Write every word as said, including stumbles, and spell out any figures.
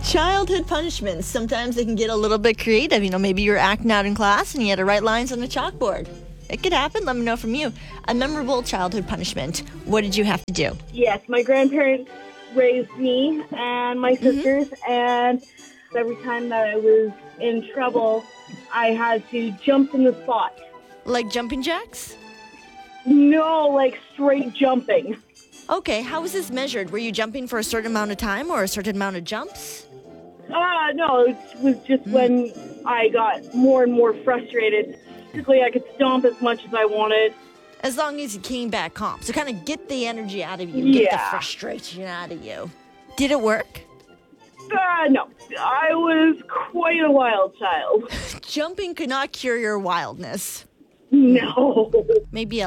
Childhood punishments. Sometimes they can get a little bit creative. You know, maybe you were acting out in class and you had to write lines on the chalkboard. It could happen. Let me know from you. A memorable childhood punishment. What did you have to do? Yes, my grandparents raised me and my sisters, mm-hmm. and every time that I was in trouble, I had to jump in the spot. Like jumping jacks? No, like straight jumping. Okay, how was this measured? Were you jumping for a certain amount of time or a certain amount of jumps? Uh, no, it was just mm. when I got more and more frustrated. Basically, I could stomp as much as I wanted. As long as you came back calm. So kind of get the energy out of you, get yeah. the frustration out of you. Did it work? Uh, no. I was quite a wild child. Jumping could not cure your wildness. No. Maybe a